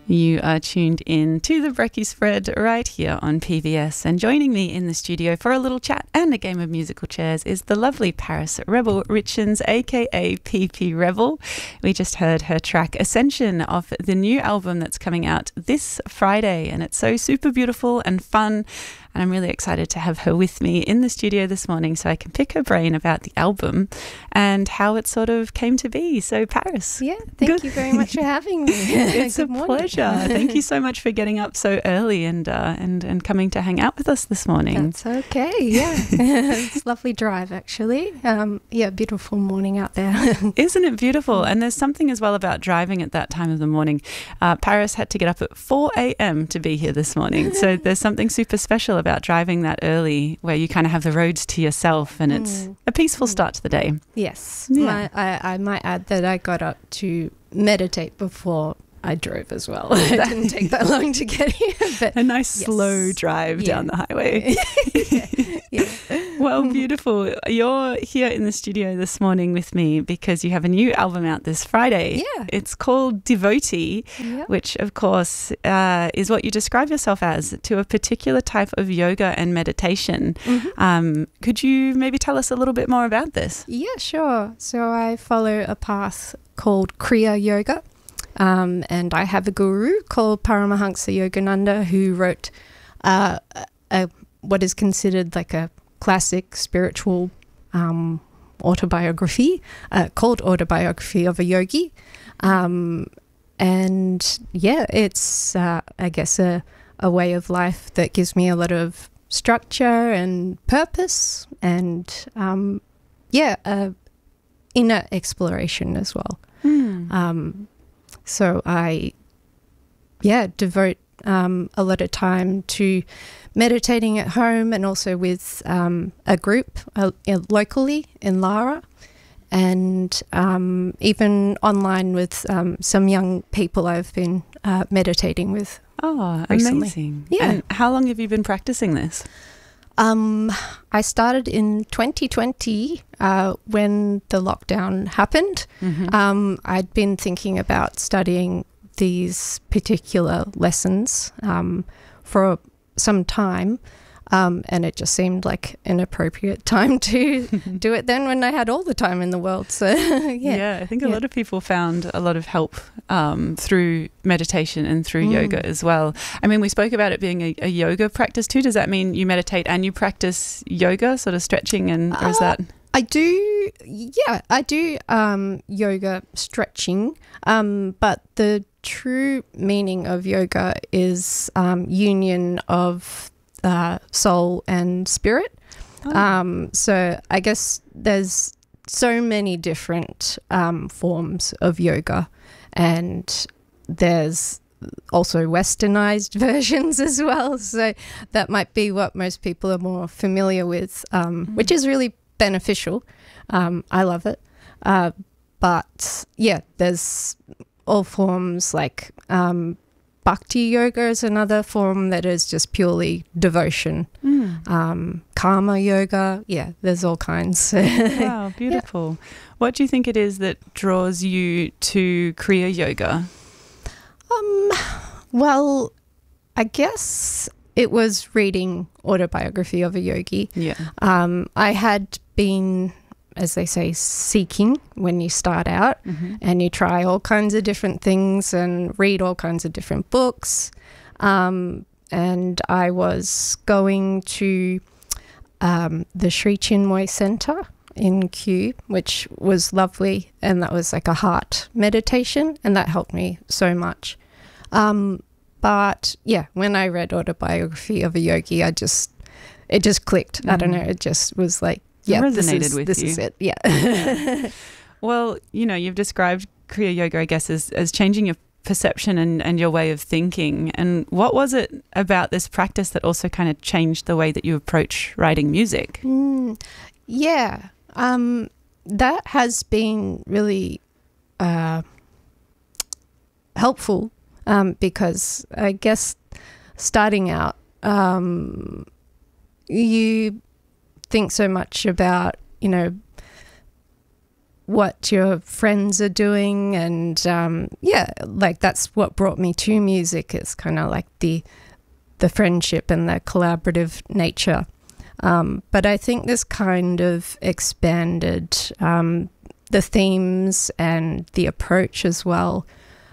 You are tuned in to the Brekkie Spread right here on PBS, and joining me in the studio for a little chat and a game of musical chairs is the lovely Paris Rebel Richens, aka PP Rebel. We just heard her track Ascension off the new album that's coming out this Friday, and it's so super beautiful and fun. And I'm really excited to have her with me in the studio this morning so I can pick her brain about the album and how it sort of came to be. So, Paris. Yeah, thank you very much for having me. It's a pleasure. Thank you so much for getting up so early and coming to hang out with us this morning. That's okay, yeah. It's a lovely drive, actually. Yeah, beautiful morning out there. Isn't it beautiful? And there's something as well about driving at that time of the morning. Paris had to get up at 4 a.m. to be here this morning. So there's something super special about driving that early where you kind of have the roads to yourself and it's a peaceful start to the day. Yes. Yeah. I might add that I got up to meditate before I drove as well. It didn't take that long to get here. But a nice slow drive down the highway. yeah. Well, beautiful. You're here in the studio this morning with me because you have a new album out this Friday. Yeah. It's called Devotee, which of course is what you describe yourself as, to a particular type of yoga and meditation. Could you maybe tell us a little bit more about this? Yeah, sure. So I follow a path called Kriya Yoga. And I have a guru called Paramahansa Yogananda who wrote what is considered like a classic spiritual autobiography called Autobiography of a Yogi. And yeah, it's, I guess, a way of life that gives me a lot of structure and purpose and, inner exploration as well. So I, devote a lot of time to meditating at home and also with a group locally in Lara, and even online with some young people I've been meditating with. Oh, recently. Amazing. Yeah. And how long have you been practicing this? I started in 2020 when the lockdown happened. I'd been thinking about studying these particular lessons for some time, and it just seemed like an appropriate time to do it then when I had all the time in the world. So yeah, I think a lot of people found a lot of help through meditation and through yoga as well. I mean, we spoke about it being a yoga practice too. Does that mean you meditate and you practice yoga, sort of stretching, and or is that? I do yoga stretching, but the true meaning of yoga is union of soul and spirit. So I guess there's so many different forms of yoga, and there's also westernized versions as well. So that might be what most people are more familiar with, which is really beneficial. I love it. But yeah, there's all forms like Bhakti yoga is another form that is just purely devotion. Karma yoga, there's all kinds. Wow, beautiful. Yeah. What do you think it is that draws you to Kriya Yoga? Well, I guess it was reading Autobiography of a Yogi. Yeah. I had been, as they say, seeking when you start out, and you try all kinds of different things and read all kinds of different books. And I was going to the Sri Chinmoy Center in Kew, which was lovely, and that was like a heart meditation, and that helped me so much. But yeah, when I read Autobiography of a Yogi, it just clicked. I don't know, it just was like, yeah, this is it. Yeah. Well, you know, you've described Kriya Yoga, I guess, as changing your perception and your way of thinking. And what was it about this practice that also kind of changed the way that you approach writing music? Yeah, that has been really helpful because I guess starting out, you think so much about, you know, what your friends are doing, and like that's what brought me to music. It's kind of like the friendship and the collaborative nature. But I think this kind of expanded the themes and the approach as well,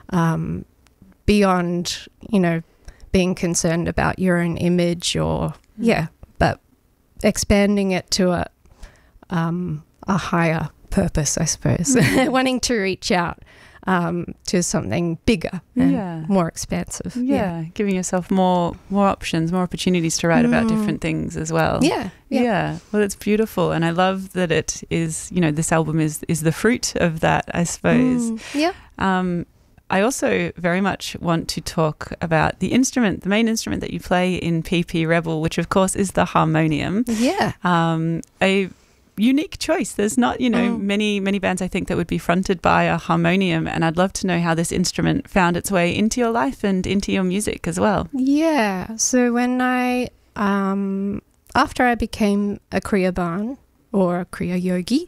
beyond, being concerned about your own image or, but expanding it to a higher purpose, I suppose, wanting to reach out to something bigger and more expansive. Yeah, giving yourself more options, more opportunities to write about different things as well. Yeah. Well, it's beautiful, and I love that it is, this album is the fruit of that, I suppose. I also very much want to talk about the main instrument that you play in PP Rebel, which of course is the harmonium. Yeah. A unique choice. There's not, many bands I think that would be fronted by a harmonium, and I'd love to know how this instrument found its way into your life and into your music as well. Yeah. So when after I became a Kriya Ban or a Kriya Yogi,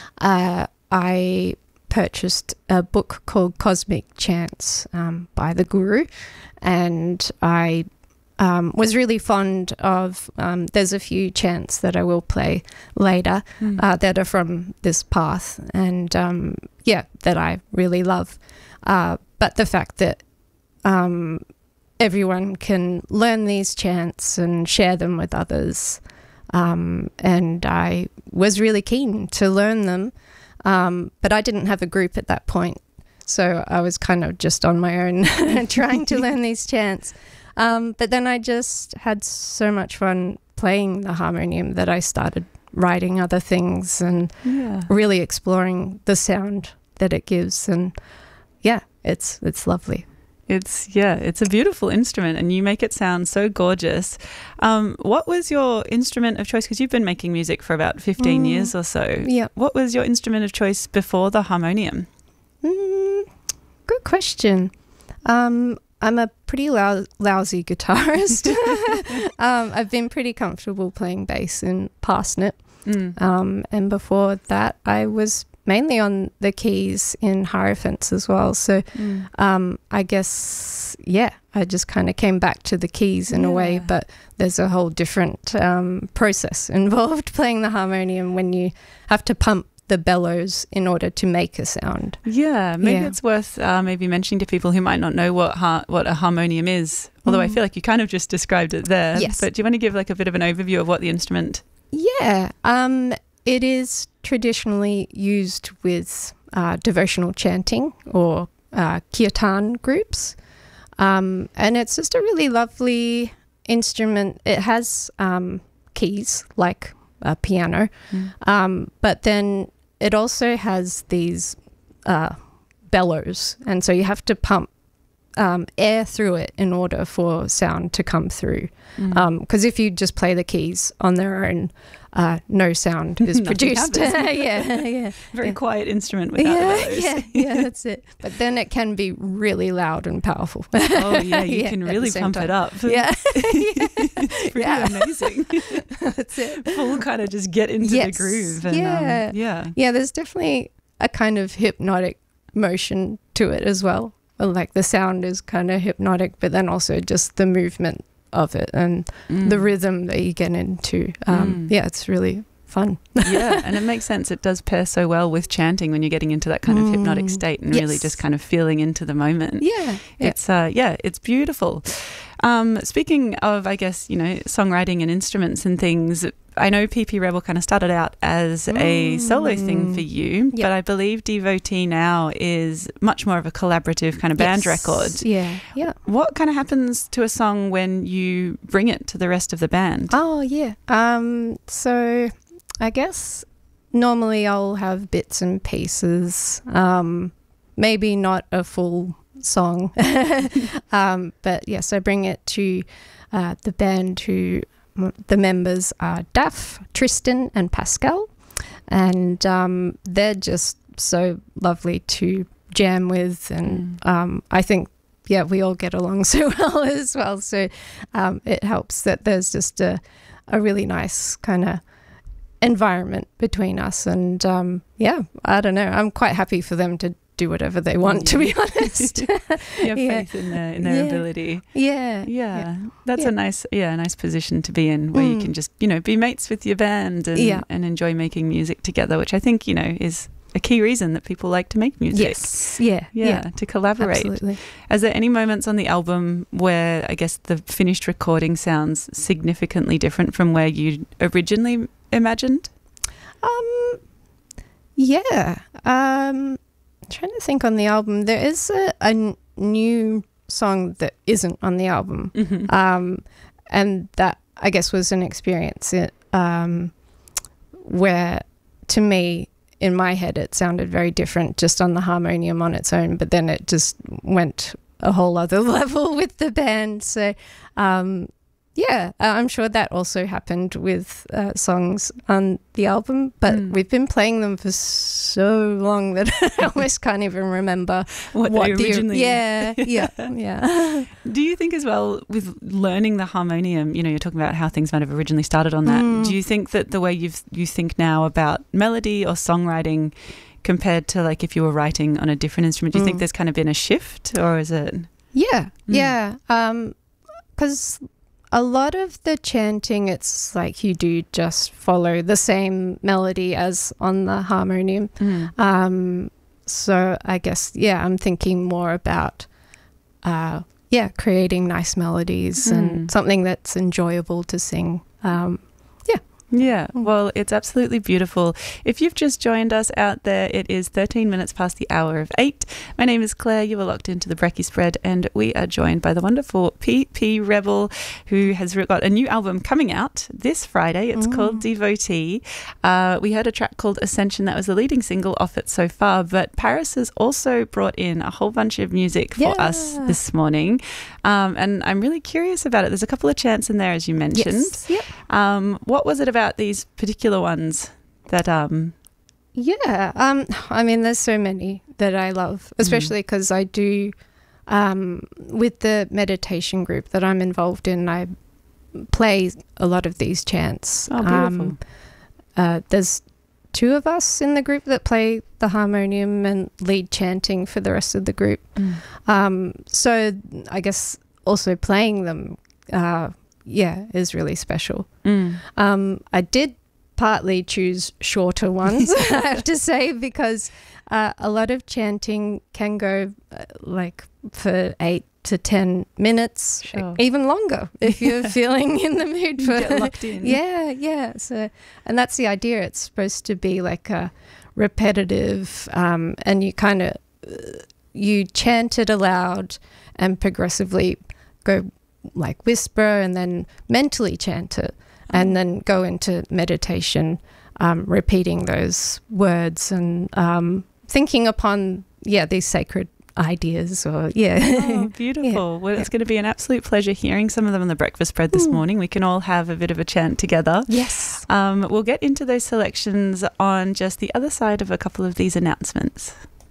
I purchased a book called Cosmic Chants by the Guru, and I was really fond of, there's a few chants that I will play later that are from this path, and that I really love. But the fact that everyone can learn these chants and share them with others, and I was really keen to learn them, but I didn't have a group at that point, so I was kind of just on my own trying to learn these chants. But then I just had so much fun playing the harmonium that I started writing other things and really exploring the sound that it gives. And it's lovely. It's a beautiful instrument, and you make it sound so gorgeous. What was your instrument of choice? Because you've been making music for about 15 years or so. Yeah. What was your instrument of choice before the harmonium? Good question. I'm a pretty lousy guitarist. I've been pretty comfortable playing bass in Parsnip. And before that, I was mainly on the keys in Hierophants as well. So I guess, I just kind of came back to the keys in a way, but there's a whole different process involved playing the harmonium when you have to pump the bellows in order to make a sound. Maybe it's worth maybe mentioning to people who might not know what a harmonium is, although I feel like you kind of just described it there. Yes. But do you want to give like a bit of an overview of what the instrument? It is traditionally used with devotional chanting or kirtan groups, and it's just a really lovely instrument. It has keys like a piano, but then it also has these bellows, and so you have to pump air through it in order for sound to come through. Because if you just play the keys on their own, no sound is produced. Very quiet instrument without the bellows. That's it. But then it can be really loud and powerful. Oh yeah, you can really pump it up. It's pretty amazing. That's it. Full kind of just get into the groove. And, there's definitely a kind of hypnotic motion to it as well. Like the sound is kind of hypnotic, but then also just the movement of it and the rhythm that you get into. It's really fun. And it makes sense. It does pair so well with chanting when you're getting into that kind of hypnotic state and really just kind of feeling into the moment. It's beautiful. Speaking of, I guess, songwriting and instruments and things, I know PP Rebel kind of started out as a solo thing for you, but I believe Devotee now is much more of a collaborative kind of band record. What kind of happens to a song when you bring it to the rest of the band? So I guess normally I'll have bits and pieces, maybe not a full song, but yes, I bring it to the band who the members are Daff, Tristan and Pascal, and they're just so lovely to jam with, and I think we all get along so well as well, so it helps that there's just a really nice kind of environment between us, and yeah, I don't know. I'm quite happy for them to do whatever they want, to be honest. You have faith in their ability. Yeah. That's a nice position to be in, where you can just, be mates with your band and enjoy making music together, which I think, is a key reason that people like to make music. Yes. Yeah. To collaborate. Absolutely. Is there any moments on the album where I guess the finished recording sounds significantly different from where you originally imagined? Yeah. I'm trying to think on the album. There is a new song that isn't on the album. And that, I guess, was an experience where, to me, in my head, it sounded very different just on the harmonium on its own, but then it just went a whole other level with the band. So, I'm sure that also happened with songs on the album, but we've been playing them for so long that I almost can't even remember what they originally. Yeah. Do you think as well, with learning the harmonium, you're talking about how things might have originally started on that. Do you think that the way you think now about melody or songwriting compared to like if you were writing on a different instrument, do you think there's kind of been a shift, or is it? Yeah. 'Cause a lot of the chanting, it's like you do just follow the same melody as on the harmonium. So I guess, I'm thinking more about, creating nice melodies and something that's enjoyable to sing. Yeah, well, it's absolutely beautiful. If you've just joined us out there, it is 13 minutes past the hour of 8. My name is Claire. You are locked into the Brekkie Spread, and we are joined by the wonderful PP Rebel, who has got a new album coming out this Friday. It's called Devotee. We heard a track called Ascension. That was the leading single off it so far, but Paris has also brought in a whole bunch of music for us this morning, and I'm really curious about it. There's a couple of chants in there, as you mentioned. Yes. Yep. What was it about these particular ones that I mean, there's so many that I love, especially because I do with the meditation group that I'm involved in, I play a lot of these chants. Beautiful. There's 2 of us in the group that play the harmonium and lead chanting for the rest of the group. So I guess also playing them is really special. I did partly choose shorter ones, I have to say, because a lot of chanting can go like for 8 to 10 minutes, even longer if you're feeling in the mood for get locked in. So, and that's the idea. It's supposed to be like a repetitive, and you kind of you chant it aloud and progressively go like whisper and then mentally chant it and then go into meditation, repeating those words and thinking upon these sacred ideas beautiful. Well, it's going to be an absolute pleasure hearing some of them on the breakfast spread this morning. We can all have a bit of a chant together. Yes. We'll get into those selections on just the other side of a couple of these announcements.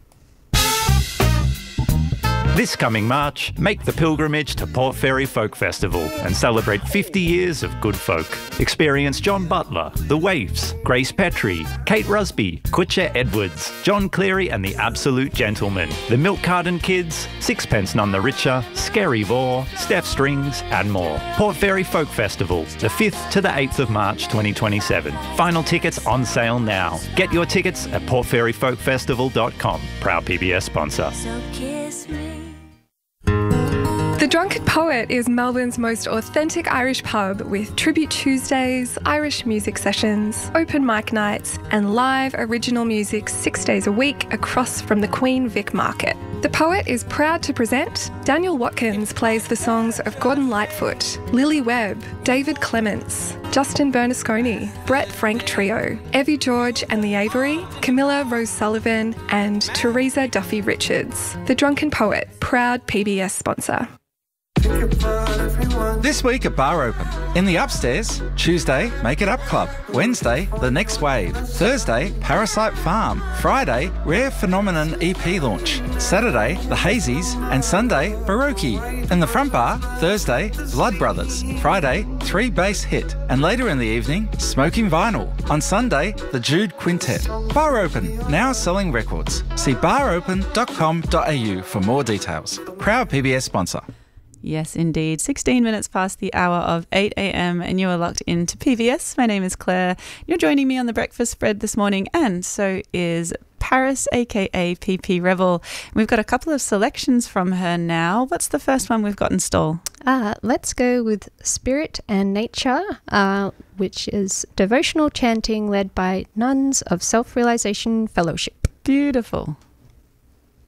This coming March, make the pilgrimage to Port Fairy Folk Festival and celebrate 50 years of good folk. Experience John Butler, The Waifs, Grace Petrie, Kate Rusby, Kutcher Edwards, John Cleary and the Absolute Gentlemen, the Milk Carton Kids, Sixpence None the Richer, Scary Vore, Steph Strings and more. Port Fairy Folk Festival, the 5th to the 8th of March 2027. Final tickets on sale now. Get your tickets at portfairyfolkfestival.com. Proud PBS sponsor. So kiss me. The Drunken Poet is Melbourne's most authentic Irish pub with Tribute Tuesdays, Irish music sessions, open mic nights and live original music 6 days a week across from the Queen Vic Market. The Poet is proud to present Daniel Watkins plays the songs of Gordon Lightfoot, Lily Webb, David Clements, Justin Bernasconi, Brett Frank Trio, Evie George and the Avery, Camilla Rose Sullivan and Teresa Duffy Richards. The Drunken Poet, proud PBS sponsor. This week at Bar Open. In the upstairs, Tuesday, Make It Up Club. Wednesday, The Next Wave. Thursday, Parasite Farm. Friday, Rare Phenomenon EP launch. Saturday, The Hazies. And Sunday, Baroque. In the front bar, Thursday, Blood Brothers. Friday, 3 Bass Hit. And later in the evening, Smoking Vinyl. On Sunday, The Jude Quintet. Bar Open, now selling records. See baropen.com.au for more details. Proud PBS sponsor. Yes, indeed. 16 minutes past the hour of 8 a.m. and you are locked into PBS. My name is Claire. You're joining me on the breakfast spread this morning, and so is Paris, aka PP Rebel. We've got a couple of selections from her now. What's the first one we've got in stall? Let's go with Spirit and Nature, which is devotional chanting led by Nuns of Self-Realization Fellowship. Beautiful.